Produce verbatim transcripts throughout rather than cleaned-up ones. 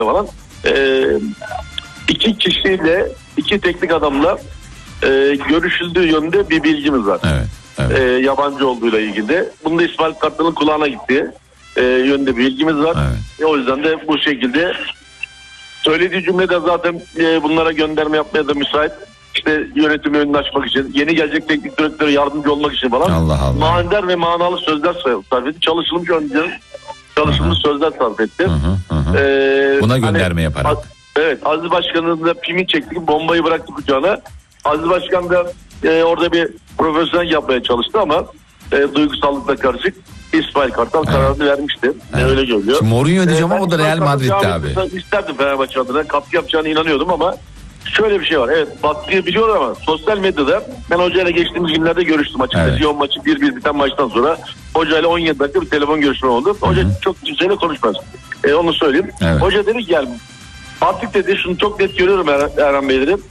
falan. Ee, iki kişiyle, iki teknik adamla e, görüşüldüğü yönde bir bilgimiz var. Evet. Evet. E, yabancı olduğuyla ilgili. Bunda İsmail Kartal'ın kulağına gittiği e, yönde bir bilgimiz var. Evet. E, o yüzden de bu şekilde söylediği cümlede zaten e, bunlara gönderme yapmaya da müsait. İşte yönetimi önünü açmak için, yeni gelecek teknik direktöre yardımcı olmak için falan. Allah Allah. Manidar ve manalı sözler sarf etti. Çalışılmış önce çalışılmış hı-hı. sözler sarf etti. Hı hı, hı. Ee, Buna gönderme hani, yaparak. Evet, Aziz Başkan'ın da pimi çektik, bombayı bıraktı kucağına. Aziz Başkan da e, orada bir profesyonel yapmaya çalıştı ama e, duygusallıkla karışık İsmail Kartal evet. kararını vermişti. Evet. Öyle görülüyor. Şimdi Mourinho diyeceğim ee, ama o da Real Madrid'de abi. İsterdim Fenerbahçe adına, katkı yapacağına inanıyordum ama şöyle bir şey var. Evet, baskıyı biliyorlar ama sosyal medyada ben hocayla geçtiğimiz günlerde görüştüm. Açıkçası evet. Yoğun maçı bir bir biten maçtan sonra hocayla on yedi dakika bir telefon görüşme oldu. Hoca Hı-hı. çok güzel konuşmaz. E, onu söyleyeyim. Evet. Hoca dedi ki gel. Artık dedi şunu çok net görüyorum er- Erhan Bey dedi.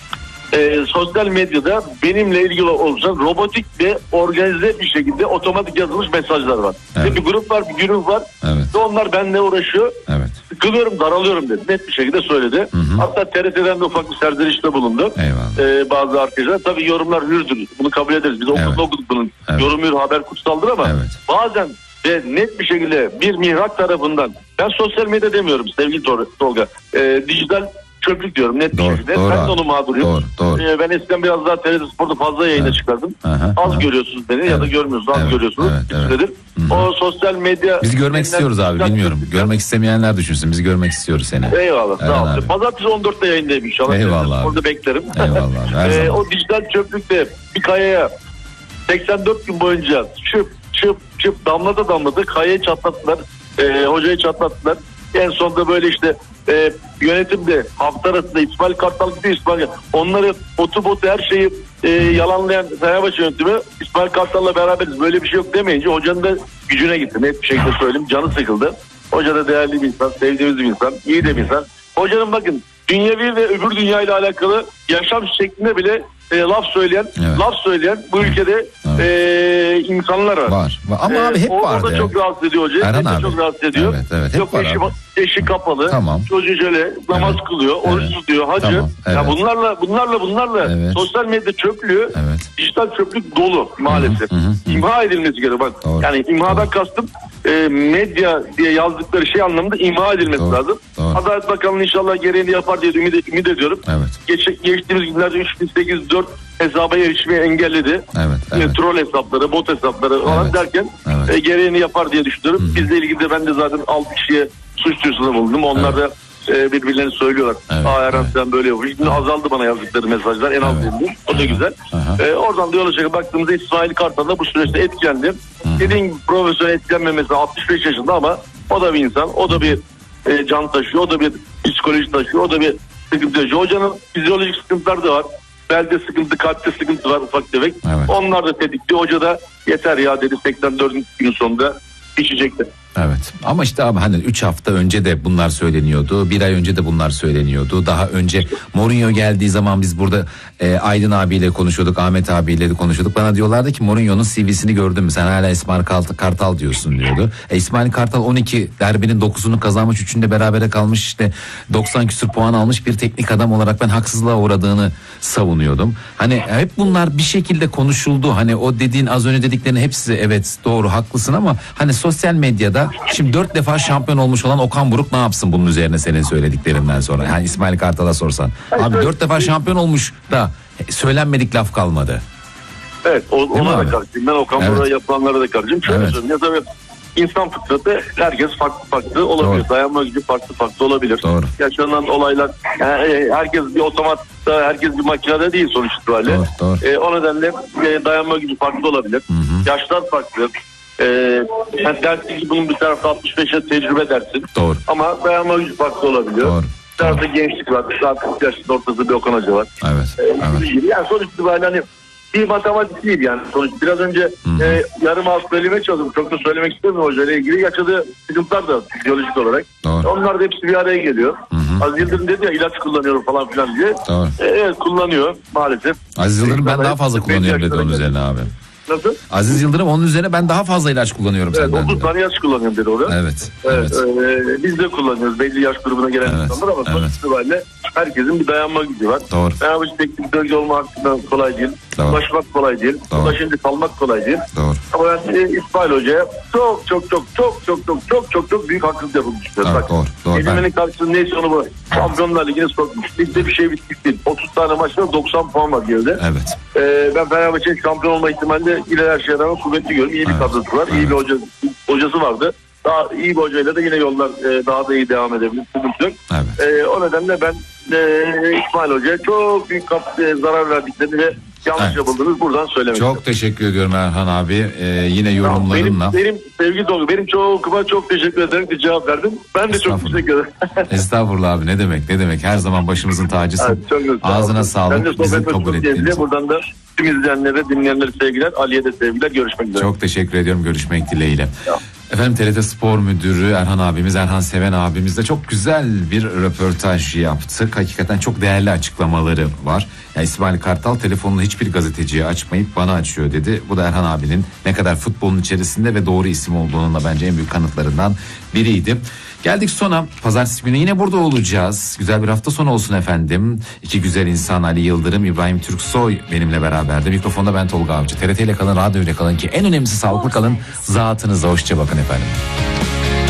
E, sosyal medyada benimle ilgili olacak robotik ve organize bir şekilde otomatik yazılmış mesajlar var. Evet. Bir grup var, bir grup var. Evet. Ve onlar benimle uğraşıyor. Evet. Sıkılıyorum, daralıyorum dedi. Net bir şekilde söyledi. Hı hı. Hatta T R T'den de ufak bir serzenişte bulundu. Ee, bazı arkadaşlar. Tabii yorumlar hürdür. Bunu kabul ederiz. Biz okulda evet. okuduk bunun. Evet. Yorum hür, haber kutsaldır ama evet. bazen ve net bir şekilde bir mihrak tarafından, ben sosyal medya demiyorum sevgili Tolga. Ee, dijital çöplük diyorum net doğru, bir şekilde. Doğru, ben de onu mağduruyum. Doğru, doğru. Ee, ben eskiden biraz daha T R T Spor'da fazla yayına evet. çıkardım. Aha, az aha. görüyorsunuz beni evet. ya da görmüyorsunuz. Az evet, görüyorsunuz. Evet, evet. O sosyal medya... Bizi görmek istiyoruz abi bilmiyorum. Çöplükten. Görmek istemeyenler düşünsün. Bizi görmek istiyoruz seni. Eyvallah. Sağ olun. Pazartesi on dörtte yayındayım inşallah. Eyvallah. Orada beklerim. Eyvallah. ee, o dijital çöplükte bir kayaya seksen dört gün boyunca çıp çıp çıp damladı damladı kayayı çatlattılar. Ee, hocayı çatlattılar. En sonunda böyle işte e, yönetimde hafta arasında İsmail Kartal gibi İsmail onları botu botu her şeyi e, yalanlayan Fenerbahçe yönetimi İsmail Kartal'la beraberiz böyle bir şey yok demeyince hocanın da gücüne gitti. Net bir şekilde söyleyeyim, canı sıkıldı. Hoca da değerli bir insan, sevdiğimiz bir insan, iyi de bir insan. Hocanın bakın dünyevi ve öbür dünya ile alakalı yaşam şeklinde bile e, laf söyleyen, evet. laf söyleyen bu ülkede evet. e, insanlar var. Var. Ama e, abi hep o, vardı. O da çok rahatsız ediyor hoca. Erhan Hep de çok rahatsız ediyor. Evet, evet. Yok eşi, eşi kapalı. Tamam. Çocuğu şöyle namaz evet. kılıyor, oruç evet. tutuyor, hacı. Tamam. Evet. Ya bunlarla bunlarla bunlarla evet. sosyal medya çöplüğü, evet. dijital çöplük dolu maalesef. Hı hı hı. İmha edilmesi gerekiyor bak. Doğru. Yani imhadan Doğru. kastım e, medya diye yazdıkları şey anlamında imha edilmesi Doğru. lazım. Doğru. Adalet Bakanlığı inşallah gereğini yapar diye ümit, ümit ediyorum. Evet. Geç, geçtiğimiz günlerde üç bin sekiz yüz dört hesaba erişmeyi engelledi. Evet, evet. Troll hesapları, bot hesapları evet. falan derken evet. e, gereğini yapar diye düşünüyorum. Hı-hı. Bizle ilgili de ben de zaten altı kişiye suç duyurusunda bulundum. Onlar evet. da e, birbirlerini söylüyorlar. Evet, Aa Erhan evet. sen böyle yapmış. Şimdi evet. azaldı bana yazdıkları mesajlar. En az evet. bulundum. O da güzel. E, oradan da yola çıkıp baktığımızda İsmail Kartal da bu süreçte etkilendi. Dediğim gibi profesyonel etkilenmemesi altmış beş yaşında ama o da bir insan. O da bir e, can taşıyor. O da bir psikoloji taşıyor. O da bir sıkıntı yaşıyor. Hocanın fizyolojik sıkıntıları da var. Belde sıkıntı, kalpte sıkıntı var ufak tefek. Evet. Onlar da tetikli. Hoca da yeter ya dedi seksen dördüncü gün sonunda içecekti. Evet ama işte abi hani üç hafta önce de bunlar söyleniyordu. Bir ay önce de bunlar söyleniyordu. Daha önce Mourinho geldiği zaman biz burada e, Aydın abiyle konuşuyorduk. Ahmet abiyle de konuşuyorduk. Bana diyorlardı ki Mourinho'nun C V'sini gördün mü? Sen hala İsmail Kartal diyorsun diyordu. E, İsmail Kartal on iki derbinin dokuzunu kazanmış. Üçünde berabere kalmış, işte doksan küsur puan almış bir teknik adam olarak ben haksızlığa uğradığını savunuyordum. Hani hep bunlar bir şekilde konuşuldu. Hani o dediğin az önce dediklerin hepsi evet doğru haklısın ama hani sosyal medyada şimdi dört defa şampiyon olmuş olan Okan Buruk ne yapsın bunun üzerine senin söylediklerinden sonra? Yani İsmail Kartal'a sorsan. Abi dört defa şampiyon olmuş da söylenmedik laf kalmadı. Evet o, ona da karşıyım. Ben Okan evet. Buruk'a yapılanlara da karşıyım. Şöyle evet. söyleyeyim. Ya tabii insan fıtratı herkes farklı farklı olabilir. Doğru. Dayanma gücü farklı farklı olabilir. Doğru. Yaşanan olaylar yani herkes bir otomatta, herkes bir makinede değil sonuç itibariyle. Doğru, doğru. E, o nedenle e, dayanma gücü farklı olabilir. Hı hı. Yaşlar farklı. Ee, yani dersin ki bunun bir tarafta altmış beşe tecrübe dersin. Doğru. Ama dayanma gücü farklı olabiliyor. Doğru. Bir tarafta Doğru. gençlik var. Daha kırk yaşında ortasında bir Okan Hoca var. Evet. Ee, evet. Yani sonuç itibariyle hani bir matematik değil yani. Sonuç biraz önce e, yarım ağız söylemeye çalıştım. Çok da söylemek istemiyorum hocayla ilgili. Yaşadığı sıkıntılar da fizyolojik olarak. Doğru. Onlar da hepsi bir araya geliyor. Hı-hı. Aziz Yıldırım dedi ya ilaç kullanıyorum falan filan diye. Doğru. E, evet kullanıyor maalesef. Aziz Yıldırım ben daha fazla kullanıyorum dedi onun üzerine abi. Nasıl? Aziz Yıldırım onun üzerine ben daha fazla ilaç kullanıyorum evet, senden. otuz tane yaş kullanıyorum dedi orada. Evet. Evet. evet. E, biz de kullanıyoruz belli yaş grubuna gelen evet, insanlar ama sonuç evet. itibariyle herkesin bir dayanma gücü var. Doğru. Fenerbahçe teknik bölge olma hakkında kolay değil. Doğru. Ulaşmak kolay değil. Burada şimdi kalmak kolay değil. Doğru. Ama ben e, İsmail Hoca'ya çok çok çok çok çok çok çok çok çok büyük haksızlık yapılmış. Doğru, Bak, doğru, doğru. Egemen'in karşısında neyse onu bu. Şampiyonlar Ligi'ne sokmuş. Bizde bir şey bittik değil. otuz tane maçta doksan puan var geride. Evet. Ee, ben Fenerbahçe'nin şampiyon olma ihtimalle ileri her şeyden rağmen kuvvetli görüyorum. İyi bir evet. kadrosu var. Evet. İyi bir hoca, hocası vardı. Daha iyi bir hocayla da yine yollar e, daha da iyi devam edebilir. Evet. E, o nedenle ben e, İsmail Hoca'ya çok büyük kap, e, zarar verdiklerini ve yanlış evet. yapıldığınız buradan söylemek Çok istedim. Teşekkür ediyorum Erhan abi. Ee, yine yorumlarınla. Benim, benim sevgi dolu. Benim çok çok teşekkür ederim ki cevap verdin. Ben de çok teşekkür ederim. Estağfurullah abi, ne demek ne demek. Her zaman başımızın tacısın. Evet, ağzına sağlık. Bizim kabul ettiğiniz. Buradan da tüm izleyenlere, dinleyenlere sevgiler. Ali'ye de sevgiler. Görüşmek üzere. Çok teşekkür ediyorum. Görüşmek dileğiyle. Ya. Efendim T R T Spor Müdürü Erhan abimiz, Erhan Seven abimizle çok güzel bir röportaj yaptık. Hakikaten çok değerli açıklamaları var. Yani İsmail Kartal telefonunu hiçbir gazeteciye açmayıp bana açıyor dedi. Bu da Erhan abinin ne kadar futbolun içerisinde ve doğru isim olduğunun da bence en büyük kanıtlarından biriydi. Geldik sona. Pazartesi günü yine burada olacağız. Güzel bir hafta sonu olsun efendim. İki güzel insan Ali Yıldırım, İbrahim Türksoy benimle beraberdi. Mikrofonda ben Tolga Avcı. T R T ile kalın, radyo ile kalın ki en önemlisi sağlıklı kalın. Zatınıza hoşça bakın efendim.